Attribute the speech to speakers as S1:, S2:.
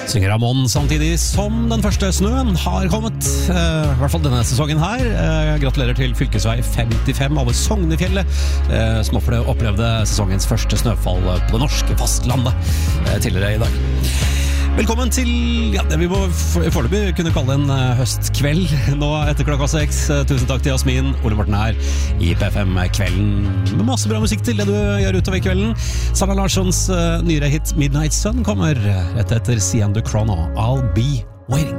S1: Synger Ramon samtidig som den første snøen har kommet, i hvert fall denne sesongen her. Gratulerer til fylkesvei 55 over Sognefjellet, som opplevde sesongens første snøfall på det norske fastlandet tidligere i dag. Velkommen til det vi må foreløpig kunne kalle en høstkveld nå etter klokka 6. Tusen takk til Jasmin, Ole Morten her i P5 Kvelden med masse bra musikk til det du gjør utover kvelden. Sara Larssons nyere hit Midnight Sun kommer rett etter Sian du Chrono, I'll Be Waiting.